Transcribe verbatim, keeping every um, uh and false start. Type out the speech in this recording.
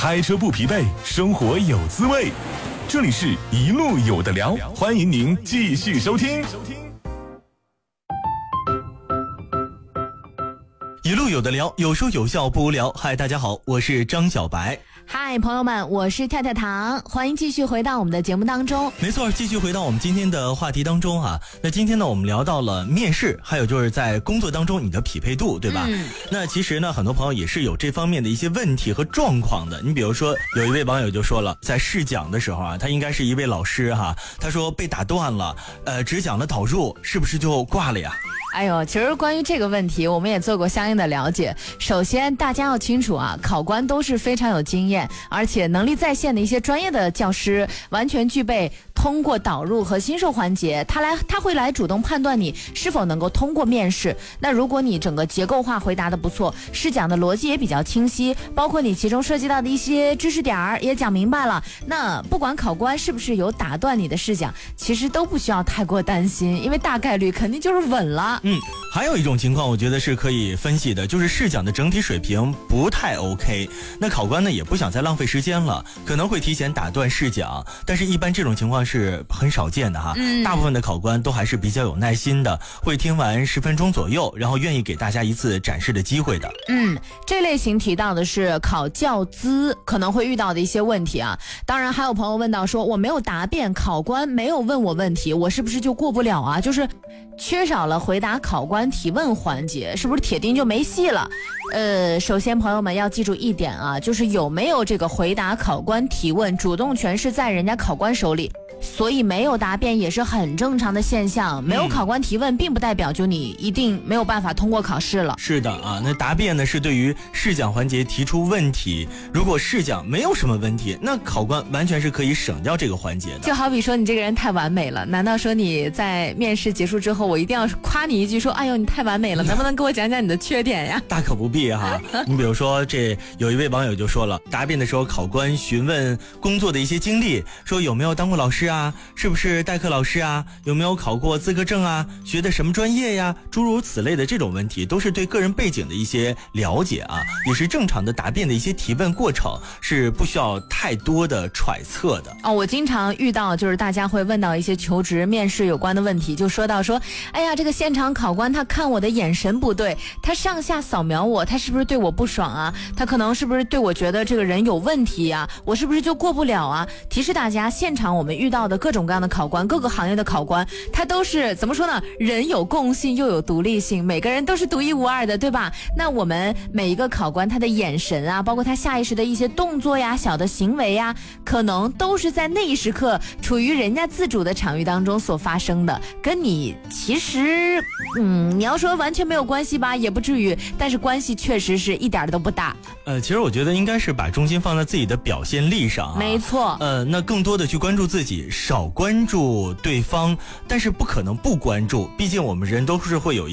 开车不疲惫，生活有滋味。这里是一路有的聊，欢迎您继续收听。 一路有的聊，有说有笑不无聊。嗨，大家好，我是张小白。 嗨，朋友们，我是跳跳糖，欢迎继续回到我们的节目当中。 没错，继续回到我们今天的话题当中啊。那今天呢，我们聊到了面试，还有就是在工作当中你的匹配度，对吧？嗯。那其实呢，很多朋友也是有这方面的一些问题和状况的。你比如说，有一位网友就说了，在试讲的时候啊，他应该是一位老师哈，他说被打断了，呃，只讲了导入，是不是就挂了呀？ 哎呦，其实关于这个问题，我们也做过相应的了解。首先，大家要清楚啊，考官都是非常有经验，而且能力在线的一些专业的教师，完全具备通过导入和新售环节，他来他会来主动判断你是否能够通过面试。那如果你整个结构化回答的不错，试讲的逻辑也比较清晰，包括你其中涉及到的一些知识点儿也讲明白了，那不管考官是不是有打断你的试讲，其实都不需要太过担心，因为大概率肯定就是稳了。 嗯，还有一种情况我觉得是可以分析的，就是试讲的整体水平不太 OK， 那考官呢也不想再浪费时间了，可能会提前打断试讲，但是一般这种情况是很少见的哈。嗯，大部分的考官都还是比较有耐心的，会听完十分钟左右，然后愿意给大家一次展示的机会的。 嗯，这类型提到的是考教资可能会遇到的一些问题啊。当然还有朋友问到说，我没有答辩，考官没有问我问题，我是不是就过不了啊？就是缺少了回答考官提问环节，是不是铁定就没戏了？呃，首先朋友们要记住一点啊，就是有没有这个回答考官提问，主动权是在人家考官手里，所以没有答辩也是很正常的现象。没有考官提问，并不代表就你一定没有办法通过考试了。 是的啊，那答辩呢是对于试讲环节提出问题，如果试讲没有什么问题，那考官完全是可以省掉这个环节的。 就好比说你这个人太完美了，难道说你在面试结束之后，我一定要夸你一句说，哎呦你太完美了，能不能给我讲讲你的缺点呀？ 大可不必哈。你比如说，这有一位网友就说了，答辩的时候考官询问工作的一些经历，说有没有当过老师啊，是不是代课老师啊，有没有考过资格证啊，学的什么专业呀，诸如此类的这种问题，都是对个人背景的一些了解啊，也是正常的答辩的一些提问过程，是不需要太多的揣测的。 哦，我经常遇到就是大家会问到一些求职面试有关的问题，就说到说，哎呀，这个现场考官他看我的眼神不对，他上下扫描我，他是不是对我不爽啊？他可能是不是对我觉得这个人有问题啊？我是不是就过不了啊？提示大家，现场我们遇到的各种各样的考官，各个行业的考官，他都是怎么说呢？人有共性又有独立性，每个人都是独一无二的，对吧？那我们每一个考官他的眼神啊，包括他下意识的一些动作呀、小的行为呀，可能都是在那一时刻处于人家自主的场域当中所发生的，跟你其实嗯，你要说完全没有关系吧，也不至于，但是关系确实是一点都不大。 呃，其实我觉得应该是把重心放在自己的表现力上啊。 没错。 呃，那更多的去关注自己，少关注对方，但是不可能不关注，毕竟我们人都是会有